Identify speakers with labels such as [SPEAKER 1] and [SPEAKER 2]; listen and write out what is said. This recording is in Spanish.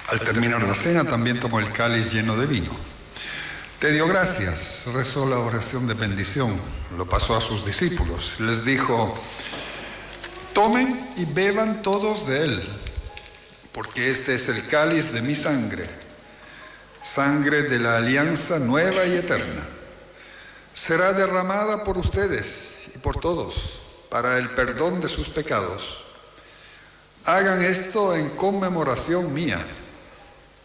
[SPEAKER 1] Al terminar la cena también tomó el cáliz lleno de vino. Te dio gracias, rezó la oración de bendición, lo pasó a sus discípulos. Les dijo: tomen y beban todos de él, porque este es el cáliz de mi sangre, sangre de la alianza nueva y eterna. Será derramada por ustedes y por todos para el perdón de sus pecados. Hagan esto en conmemoración mía.